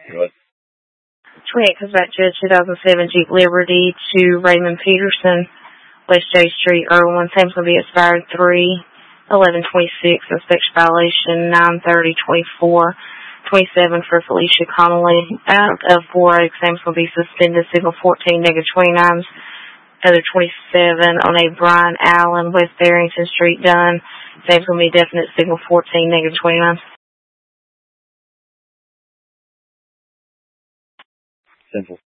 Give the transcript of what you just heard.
Good. 28 comes back to 2007 Jeep Liberty to Raymond Peterson, West J Street, Irwin. Same's going to be expired 3/11/26. Inspection violation 9/30/24. 27 for Felicia Connolly. Out of 4 same's going to be suspended. Signal 14, -29. Other 27 on a Brian Allen, West Barrington Street, done. Same's going to be definite. Signal 14, -29. Simple.